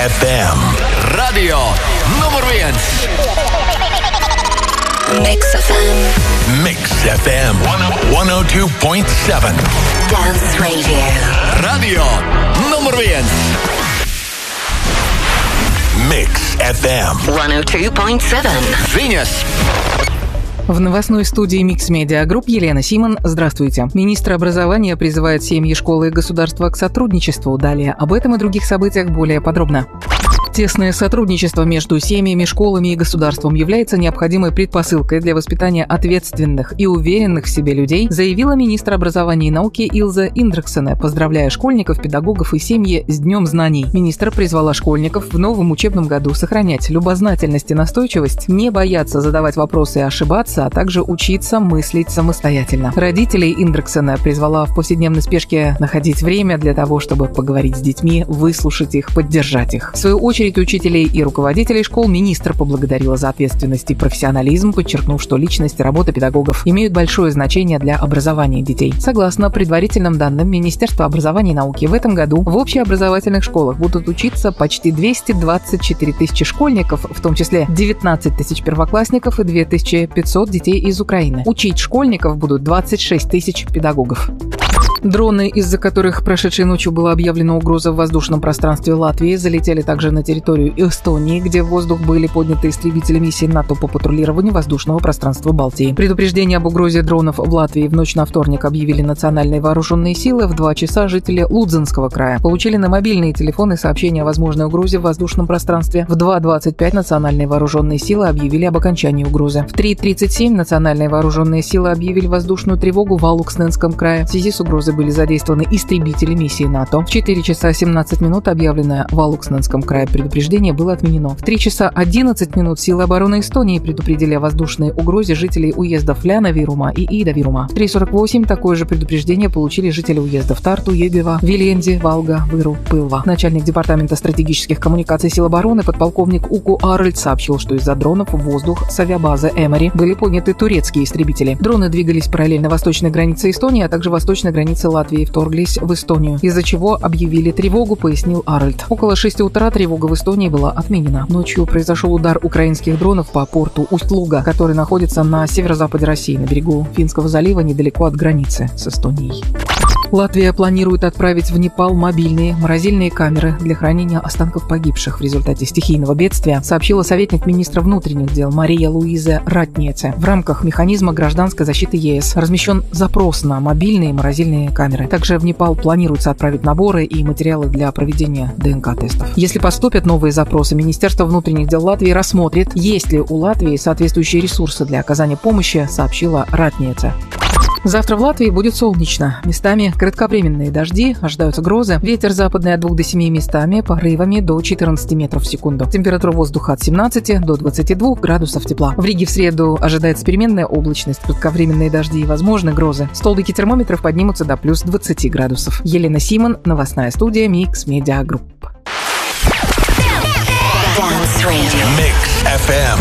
FM. Radio nummer 1. Mix FM. Mix FM 102.7. Dance Radio. Radio nummer 1. Mix FM 102.7. Venus. В новостной студии Mix Media Group Елена Симон. Здравствуйте. Министр образования призывает семьи, школы и государства к сотрудничеству. Далее об этом и других событиях более подробно. Тесное сотрудничество между семьями, школами и государством является необходимой предпосылкой для воспитания ответственных и уверенных в себе людей, заявила министр образования и науки Илза Индраксене, поздравляя школьников, педагогов и семьи с Днем знаний. Министр призвала школьников в новом учебном году сохранять любознательность и настойчивость, не бояться задавать вопросы и ошибаться, а также учиться мыслить самостоятельно. Родителей Индраксене призвала в повседневной спешке находить время для того, чтобы поговорить с детьми, выслушать их, поддержать их. В свою очередь, учителей и руководителей школ министр поблагодарила за ответственность и профессионализм, подчеркнув, что личность и работа педагогов имеют большое значение для образования детей. Согласно предварительным данным Министерства образования и науки, в этом году в общеобразовательных школах будут учиться почти 224 тысячи школьников, в том числе 19 тысяч первоклассников и 2500 детей из Украины. Учить школьников будут 26 тысяч педагогов. Дроны, из-за которых прошедшей ночью была объявлена угроза в воздушном пространстве Латвии, залетели также на территорию Эстонии, где в воздух были подняты истребители миссии НАТО по патрулированию воздушного пространства Балтии. Предупреждение об угрозе дронов в Латвии в ночь на вторник объявили национальные вооруженные силы. В 2 часа жители Лудзенского края получили на мобильные телефоны сообщение о возможной угрозе в воздушном пространстве. В 2:25 национальные вооруженные силы объявили об окончании угрозы. В 3:37 национальные вооруженные силы объявили воздушную тревогу в Алуксненском крае. В связи с угрозой были задействованы истребители миссии НАТО. В 4 часа 17 минут объявленное в Алуксненском крае предупреждение было отменено. В 3 часа 11 минут силы обороны Эстонии предупредили о воздушной угрозе жителей уездов Ляна-Вирума и Ида-Вирума. В 3:48 такое же предупреждение получили жители уездов Тарту, Егева, Виленди, Валга, Выру, Пылва. Начальник департамента стратегических коммуникаций сил обороны подполковник Уку Аральд сообщил, что из-за дронов в воздух с авиабазы Эмори были подняты турецкие истребители. Дроны двигались параллельно восточной границе Эстонии, а также восточной границе Латвии, вторглись в Эстонию, из-за чего объявили тревогу, пояснил Аральд. Около 6 утра тревога в Эстонии была отменена. Ночью произошел удар украинских дронов по порту Усть-Луга, который находится на северо-западе России, на берегу Финского залива, недалеко от границы с Эстонией. Латвия планирует отправить в Непал мобильные морозильные камеры для хранения останков погибших в результате стихийного бедствия, сообщила советник министра внутренних дел Мария Луиза Ратнеце. В рамках механизма гражданской защиты ЕС размещен запрос на мобильные морозильные камеры. Также в Непал планируется отправить наборы и материалы для проведения ДНК-тестов. Если поступят новые запросы, Министерство внутренних дел Латвии рассмотрит, есть ли у Латвии соответствующие ресурсы для оказания помощи, сообщила Ратнеце. Завтра в Латвии будет солнечно. Местами кратковременные дожди, ожидаются грозы. Ветер западный от 2 до 7 местами, порывами до 14 метров в секунду. Температура воздуха от 17 до 22 градусов тепла. В Риге в среду ожидается переменная облачность, кратковременные дожди и возможны грозы. Столбики термометров поднимутся до плюс 20 градусов. Елена Симон, новостная студия Mix Media Group. Mix FM